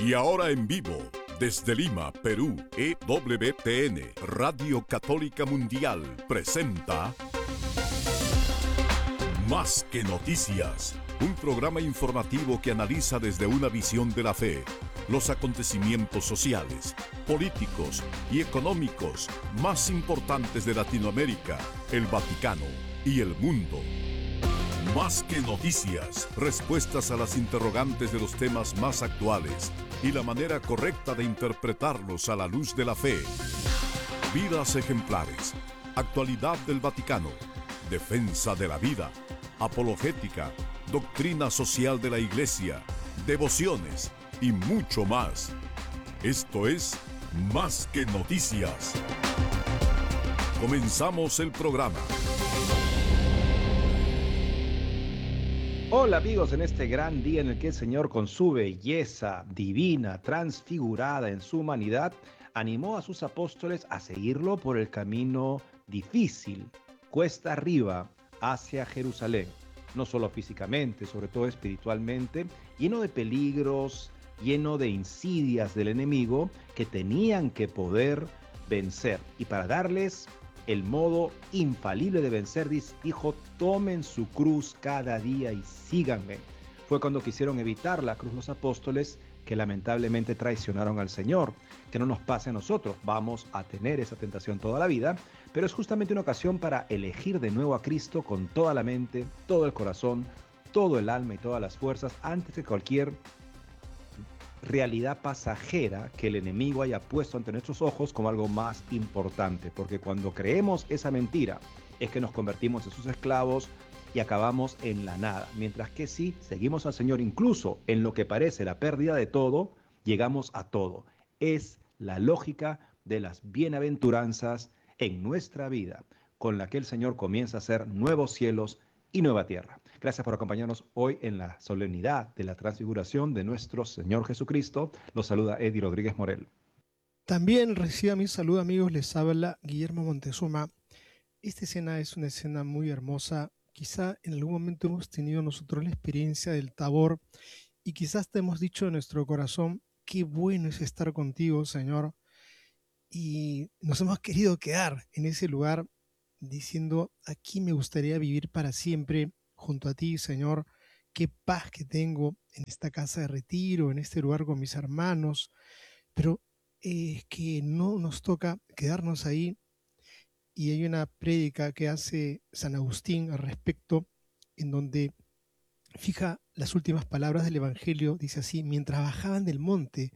Y ahora en vivo, desde Lima, Perú, EWTN, Radio Católica Mundial, presenta Más que Noticias, un programa informativo que analiza desde una visión de la fe los acontecimientos sociales, políticos y económicos más importantes de Latinoamérica, el Vaticano y el mundo. Más que noticias, respuestas a las interrogantes de los temas más actuales y la manera correcta de interpretarlos a la luz de la fe. Vidas ejemplares, actualidad del Vaticano, defensa de la vida, apologética, doctrina social de la Iglesia, devociones y mucho más. Esto es Más que Noticias. Comenzamos el programa. Hola amigos, en este gran día en el que el Señor, con su belleza divina, transfigurada en su humanidad, animó a sus apóstoles a seguirlo por el camino difícil, cuesta arriba, hacia Jerusalén. No solo físicamente, sobre todo espiritualmente, lleno de peligros, lleno de insidias del enemigo que tenían que poder vencer. Y para darles el modo infalible de vencer, dijo: tomen su cruz cada día y síganme. Fue cuando quisieron evitar la cruz los apóstoles, que lamentablemente traicionaron al Señor. Que no nos pase a nosotros, vamos a tener esa tentación toda la vida, pero es justamente una ocasión para elegir de nuevo a Cristo con toda la mente, todo el corazón, todo el alma y todas las fuerzas, antes de cualquier realidad pasajera que el enemigo haya puesto ante nuestros ojos como algo más importante, porque cuando creemos esa mentira es que nos convertimos en sus esclavos y acabamos en la nada, mientras que si seguimos al Señor incluso en lo que parece la pérdida de todo, llegamos a todo. Es la lógica de las bienaventuranzas en nuestra vida, con la que el Señor comienza a hacer nuevos cielos y nueva tierra. Gracias por acompañarnos hoy en la solemnidad de la transfiguración de nuestro Señor Jesucristo. Los saluda Eddie Rodríguez Morel. También reciba mi saludo, amigos. Les habla Guillermo Montezuma. Esta escena es una escena muy hermosa. Quizá en algún momento hemos tenido nosotros la experiencia del Tabor y quizás te hemos dicho en nuestro corazón: qué bueno es estar contigo, Señor. Y nos hemos querido quedar en ese lugar diciendo: aquí me gustaría vivir para siempre junto a ti, Señor. Qué paz que tengo en esta casa de retiro, en este lugar con mis hermanos. Pero es que no nos toca quedarnos ahí. Y hay una prédica que hace San Agustín al respecto, en donde fija las últimas palabras del Evangelio. Dice así: mientras bajaban del monte,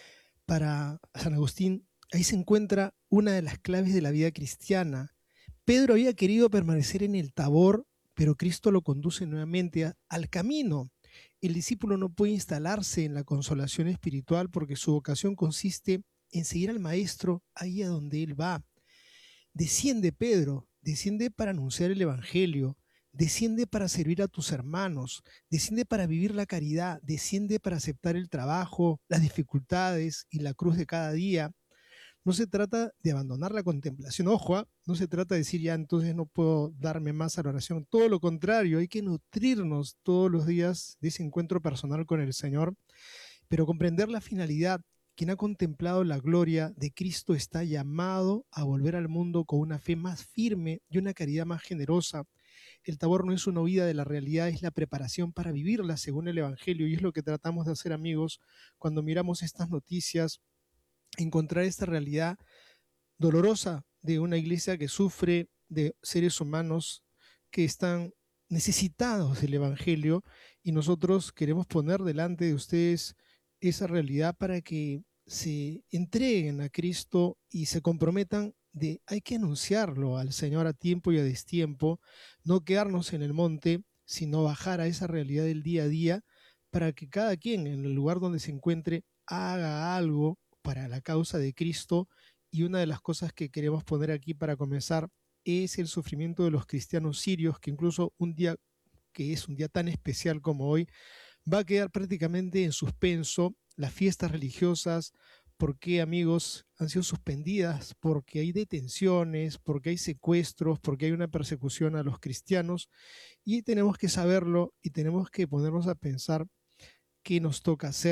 para San Agustín, ahí se encuentra una de las claves de la vida cristiana. Pedro había querido permanecer en el Tabor, pero Cristo lo conduce nuevamente al camino. El discípulo no puede instalarse en la consolación espiritual porque su vocación consiste en seguir al Maestro ahí a donde Él va. Desciende, Pedro, desciende para anunciar el Evangelio, desciende para servir a tus hermanos, desciende para vivir la caridad, desciende para aceptar el trabajo, las dificultades y la cruz de cada día. No se trata de abandonar la contemplación, ojo, no se trata de decir: ya entonces no puedo darme más a la oración. Todo lo contrario, hay que nutrirnos todos los días de ese encuentro personal con el Señor, pero comprender la finalidad. Quien ha contemplado la gloria de Cristo está llamado a volver al mundo con una fe más firme y una caridad más generosa. El Tabor no es una huida de la realidad, es la preparación para vivirla según el Evangelio, y es lo que tratamos de hacer, amigos, cuando miramos estas noticias. Encontrar esta realidad dolorosa de una iglesia que sufre, de seres humanos que están necesitados del Evangelio, y nosotros queremos poner delante de ustedes esa realidad para que se entreguen a Cristo y se comprometan hay que anunciarlo al Señor a tiempo y a destiempo, no quedarnos en el monte, sino bajar a esa realidad del día a día, para que cada quien en el lugar donde se encuentre haga algo para la causa de Cristo. Y una de las cosas que queremos poner aquí para comenzar es el sufrimiento de los cristianos sirios, que incluso un día que es un día tan especial como hoy, va a quedar prácticamente en suspenso. Las fiestas religiosas, ¿por qué, amigos?, han sido suspendidas porque hay detenciones, porque hay secuestros, porque hay una persecución a los cristianos, y tenemos que saberlo y tenemos que ponernos a pensar qué nos toca hacer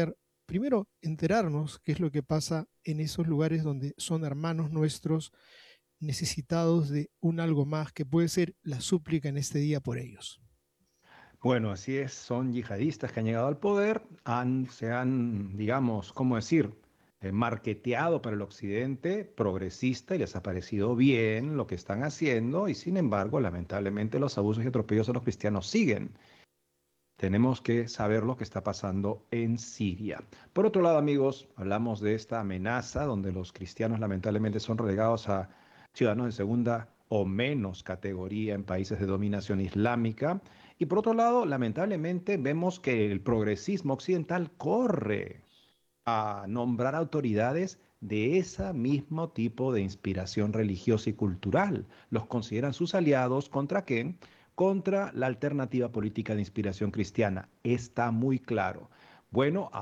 primero enterarnos qué es lo que pasa en esos lugares donde son hermanos nuestros necesitados de un algo más que puede ser la súplica en este día por ellos. Bueno, así es, son yihadistas que han llegado al poder, se han, digamos, ¿cómo decir? Marketeado para el occidente progresista y les ha parecido bien lo que están haciendo y sin embargo, lamentablemente, los abusos y atropellos a los cristianos siguen. Tenemos que saber lo que está pasando en Siria. Por otro lado, amigos, hablamos de esta amenaza donde los cristianos lamentablemente son relegados a ciudadanos de segunda o menos categoría en países de dominación islámica. Y por otro lado, lamentablemente vemos que el progresismo occidental corre a nombrar autoridades de ese mismo tipo de inspiración religiosa y cultural. Los consideran sus aliados contra qué? Contra la alternativa política de inspiración cristiana. Está muy claro. Bueno,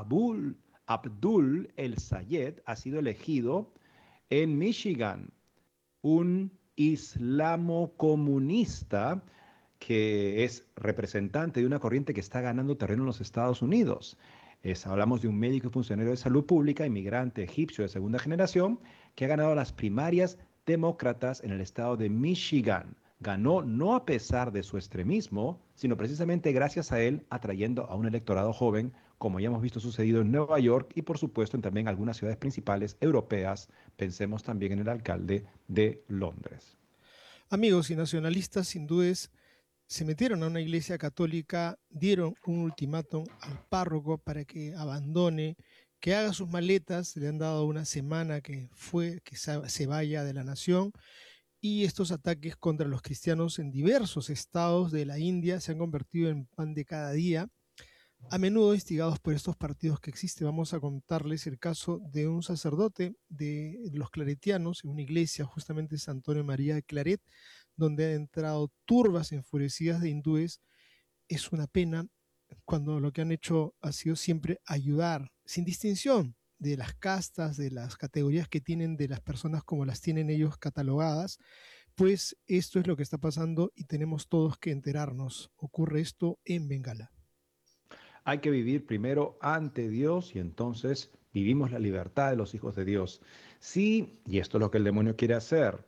Abdul El Sayed ha sido elegido en Michigan, un islamo comunista que es representante de una corriente que está ganando terreno en los Estados Unidos. Hablamos de un médico y funcionario de salud pública, inmigrante egipcio de segunda generación, que ha ganado las primarias demócratas en el estado de Michigan. Ganó no a pesar de su extremismo, sino precisamente gracias a él, atrayendo a un electorado joven, como ya hemos visto sucedido en Nueva York y por supuesto en también algunas ciudades principales europeas. Pensemos también en el alcalde de Londres. Amigos y nacionalistas hindúes se metieron a una iglesia católica, dieron un ultimátum al párroco para que abandone, que haga sus maletas, le han dado una semana que se vaya de la nación, y estos ataques contra los cristianos en diversos estados de la India se han convertido en pan de cada día, a menudo instigados por estos partidos que existen. Vamos a contarles el caso de un sacerdote de los claretianos en una iglesia, justamente San Antonio María de Claret, donde han entrado turbas enfurecidas de hindúes. Es una pena cuando lo que han hecho ha sido siempre ayudar, sin distinción de las castas, de las categorías que tienen, de las personas como las tienen ellos catalogadas. Pues esto es lo que está pasando y tenemos todos que enterarnos. Ocurre esto en Bengala. Hay que vivir primero ante Dios y entonces vivimos la libertad de los hijos de Dios. Sí, y esto es lo que el demonio quiere hacer,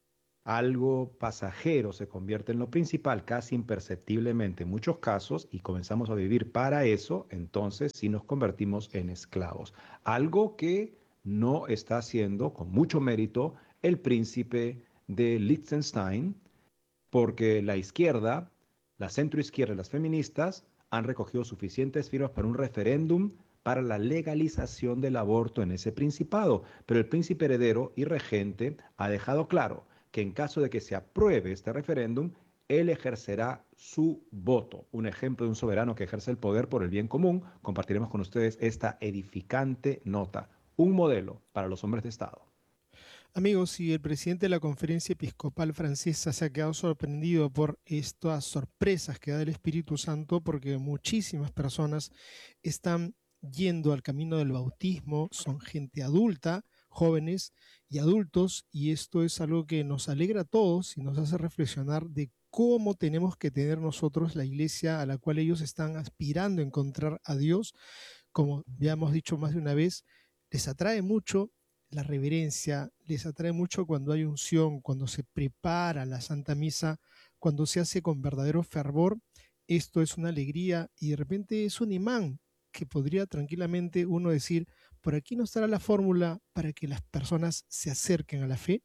algo pasajero se convierte en lo principal casi imperceptiblemente en muchos casos y comenzamos a vivir para eso, entonces sí nos convertimos en esclavos. Algo que no está haciendo con mucho mérito el príncipe de Liechtenstein, porque la izquierda, la centroizquierda y las feministas han recogido suficientes firmas para un referéndum para la legalización del aborto en ese principado. Pero el príncipe heredero y regente ha dejado claro que en caso de que se apruebe este referéndum, él ejercerá su voto. Un ejemplo de un soberano que ejerce el poder por el bien común. Compartiremos con ustedes esta edificante nota. Un modelo para los hombres de Estado. Amigos, si el presidente de la Conferencia Episcopal Francesa se ha quedado sorprendido por estas sorpresas que da el Espíritu Santo, porque muchísimas personas están yendo al camino del bautismo, son gente adulta, jóvenes y adultos, y esto es algo que nos alegra a todos y nos hace reflexionar de cómo tenemos que tener nosotros la iglesia a la cual ellos están aspirando a encontrar a Dios. Como ya hemos dicho más de una vez, les atrae mucho la reverencia, les atrae mucho cuando hay unción, cuando se prepara la Santa Misa, cuando se hace con verdadero fervor. Esto es una alegría y de repente es un imán que podría tranquilamente uno decir, por aquí no estará la fórmula para que las personas se acerquen a la fe.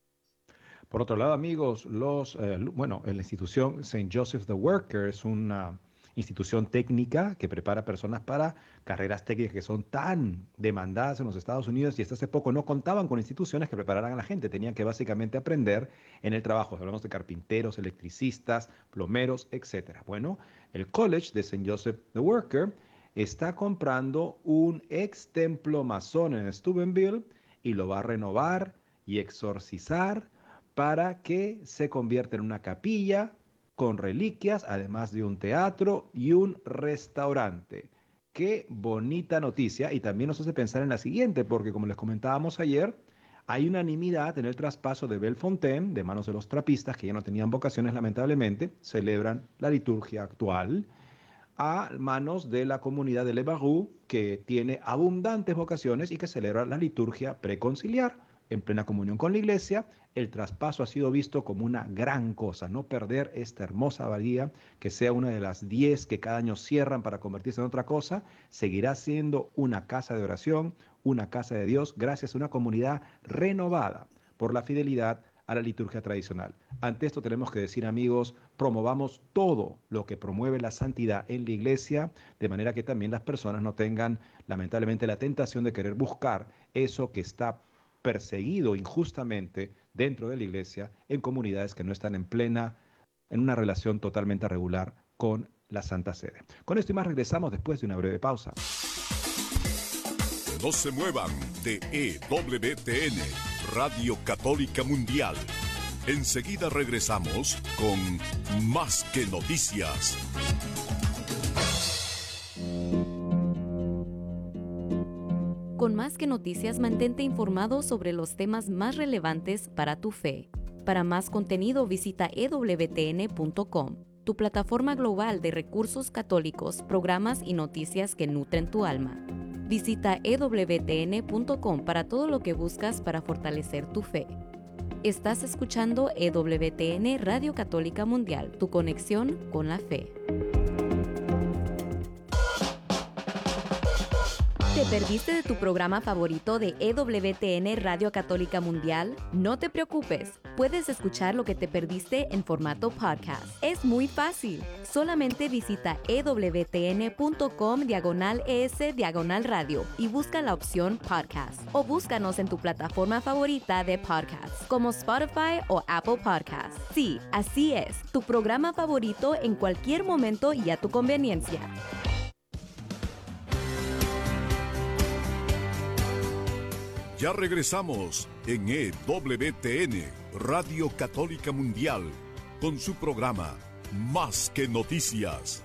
Por otro lado, amigos, la institución St. Joseph the Worker es una institución técnica que prepara personas para carreras técnicas que son tan demandadas en los Estados Unidos y hasta hace poco no contaban con instituciones que prepararan a la gente, tenían que básicamente aprender en el trabajo. Hablamos de carpinteros, electricistas, plomeros, etc. Bueno, el College de St. Joseph the Worker está comprando un ex templo masón en Steubenville y lo va a renovar y exorcizar para que se convierta en una capilla con reliquias, además de un teatro y un restaurante. Qué bonita noticia y también nos hace pensar en la siguiente, porque como les comentábamos ayer, hay unanimidad en el traspaso de Bellefontaine de manos de los trapistas que ya no tenían vocaciones lamentablemente, celebran la liturgia actual. a manos de la comunidad de Le Barou, que tiene abundantes vocaciones y que celebra la liturgia preconciliar en plena comunión con la iglesia. El traspaso ha sido visto como una gran cosa, no perder esta hermosa abadía, que sea una de las 10 que cada año cierran para convertirse en otra cosa. Seguirá siendo una casa de oración, una casa de Dios, gracias a una comunidad renovada por la fidelidad a la liturgia tradicional. Ante esto tenemos que decir, amigos, promovamos todo lo que promueve la santidad en la iglesia, de manera que también las personas no tengan, lamentablemente, la tentación de querer buscar eso que está perseguido injustamente dentro de la iglesia en comunidades que no están en una relación totalmente regular con la Santa Sede. Con esto y más regresamos después de una breve pausa. No se muevan de EWTN, Radio Católica Mundial. Enseguida regresamos con Más que Noticias. Con Más que Noticias, mantente informado sobre los temas más relevantes para tu fe. Para más contenido, visita ewtn.com, tu plataforma global de recursos católicos, programas y noticias que nutren tu alma. Visita ewtn.com para todo lo que buscas para fortalecer tu fe. Estás escuchando EWTN Radio Católica Mundial, tu conexión con la fe. ¿Te perdiste de tu programa favorito de EWTN Radio Católica Mundial? No te preocupes, puedes escuchar lo que te perdiste en formato podcast. Es muy fácil. Solamente visita ewtn.com/es/radio y busca la opción podcast. O búscanos en tu plataforma favorita de podcast, como Spotify o Apple Podcasts. Sí, así es, tu programa favorito en cualquier momento y a tu conveniencia. Ya regresamos en EWTN, Radio Católica Mundial, con su programa Más que Noticias.